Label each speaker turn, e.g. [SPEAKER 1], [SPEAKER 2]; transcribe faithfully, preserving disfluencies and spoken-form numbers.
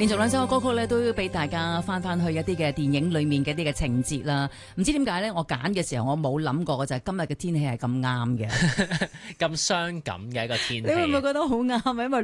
[SPEAKER 1] 連續兩首歌曲咧，都俾大家翻翻去一啲嘅電影裏面嘅一啲嘅情節啦。唔知點解咧，我揀嘅時候我冇諗過嘅就係今日嘅天氣係咁啱嘅，
[SPEAKER 2] 咁傷感嘅一個天氣。
[SPEAKER 1] 你會唔會覺得好啱啊？因為